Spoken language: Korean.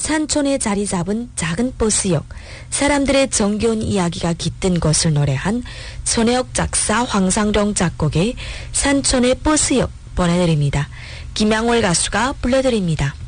산촌에 자리 잡은 작은 버스역, 사람들의 정겨운 이야기가 깃든 것을 노래한 손혜옥 작사 황상룡 작곡의 산촌의 버스역 보내드립니다. 김양월 가수가 불러드립니다.